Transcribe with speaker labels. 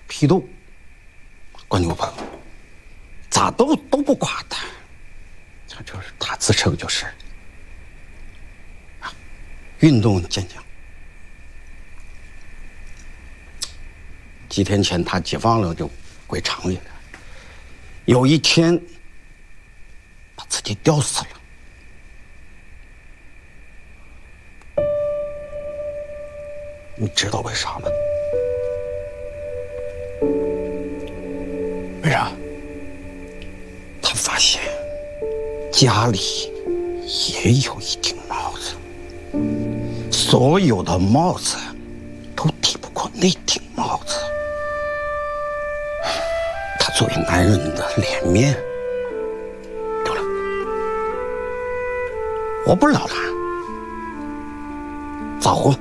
Speaker 1: 批斗，关牛棚，咋斗都不挂他，这就是他自称就是运动健将。几天前他解放了就归厂里了，有一天把自己吊死了。你知道为啥吗？
Speaker 2: 为啥？
Speaker 1: 他发现家里也有一顶帽子，所有的帽子都抵不过那顶帽子。他作为男人的脸面丢了，活不了了。咋活？